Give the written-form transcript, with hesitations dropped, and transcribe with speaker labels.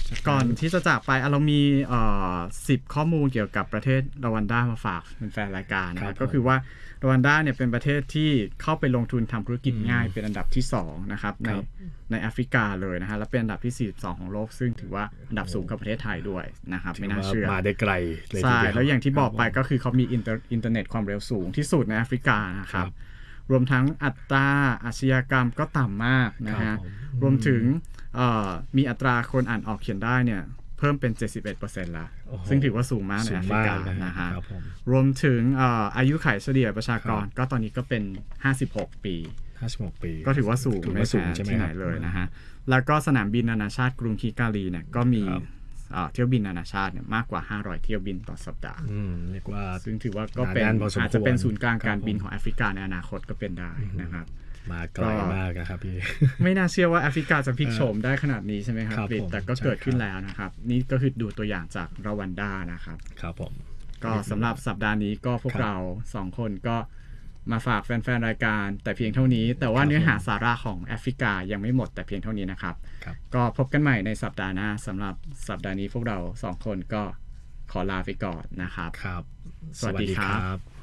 Speaker 1: ก่อนที่จะจากไปเรามี10 ข้อมูลเกี่ยวกับประเทศรวันดามาฝากเป็นแฟนรายการนะครับก็คือว่ารวันดาเนี่ยเป็นประเทศที่เข้าไปลงทุนทำธุรกิจง่ายเป็นอันดับที่2นะครับในแอฟริกาเลยนะฮะและเป็นอันดับที่42ของโลกซึ่งถือว่าอันดับสูงกับประเทศไทยด้วยนะครับไม่น่าเชื่อ
Speaker 2: มาได้ไกลเลย
Speaker 1: ใช่แล้วอย่างที่บอกไปก็คือเขามีอินเทอร์เน็ตความเร็วสูงที่สุดในแอฟริกานะครับรวมทั้งอัตราอาชญากรรมก็ต่ำมากนะฮะรวมถึงมีอัตราคนอ่านออกเขียนได้เนี่ยเพิ่มเป็น 71% ละซึ่งถือว่าสูงมากในแอฟริกานะฮะรวมถึงอายุขัยเฉลี่ยประชากรก็ตอนนี้ก็เป็น56 ปีก็ถือว่าสูงไม่แพ้ที่ไหนเลยนะฮะแล้วก็สนามบินนานาชาติกรุงคิกาลีเนี่ยก็มีเที่ยวบินนานาชาติเนี่ยมากกว่า500เที่ยวบินต่อสัปดาห์
Speaker 2: เรียกว่า
Speaker 1: ซึ่งถือว่าก็เป็นอาจจะเป็นศูนย์กลางการบินของแอฟริกาในอนาคตก็เป็นได้นะครับ
Speaker 2: มาไกลมากนะครับพี่
Speaker 1: ไม่น่าเชื่อว่าแอฟริกาจะพลิกโฉมได้ขนาดนี้ใช่ไหมครับแต่ก็เกิดขึ้นแล้วนะครับนี่ก็คือดูตัวอย่างจากรวันดานะครับ
Speaker 2: ครับผม
Speaker 1: ก็สำหรับสัปดาห์นี้ก็พวกเรา2คนก็มาฝากแฟนๆรายการแต่เพียงเท่านี้แต่ว่าเนื้อหาสาระของแอฟริกายังไม่หมดแต่เพียงเท่านี้นะครับก็พบกันใหม่ในสัปดาห์หน้าสำหรับสัปดาห์นี้พวกเรา2คนก็ขอลาไปก่อนนะครับ
Speaker 2: ครับ
Speaker 1: สวัสดีครับ